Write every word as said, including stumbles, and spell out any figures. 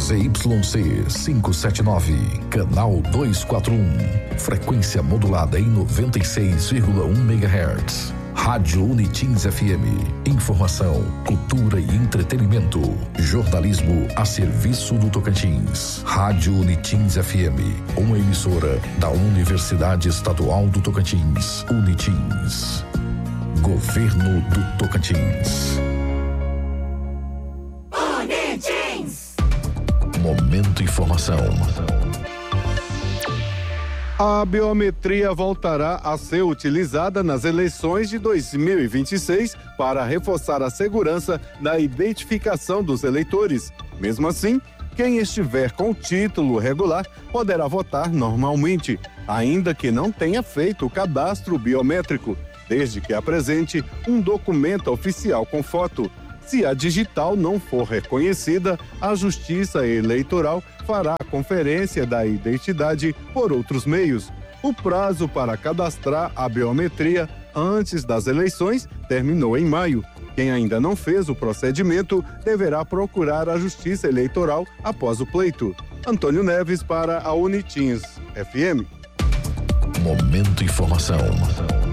Z Y C quinhentos e setenta e nove, canal duzentos e quarenta e um, frequência modulada em noventa e seis vírgula um megahertz. Rádio Unitins F M. Informação, cultura e entretenimento. Jornalismo a serviço do Tocantins. Rádio Unitins F M. Uma emissora da Universidade Estadual do Tocantins. Unitins. Governo do Tocantins. Unitins. Momento Informação. A biometria voltará a ser utilizada nas eleições de dois mil e vinte e seis para reforçar a segurança na identificação dos eleitores. Mesmo assim, quem estiver com título regular poderá votar normalmente, ainda que não tenha feito o cadastro biométrico, desde que apresente um documento oficial com foto. Se a digital não for reconhecida, a Justiça Eleitoral fará a conferência da identidade por outros meios. O prazo para cadastrar a biometria antes das eleições terminou em maio. Quem ainda não fez o procedimento deverá procurar a Justiça Eleitoral após o pleito. Antônio Neves para a Unitins F M. Momento Informação.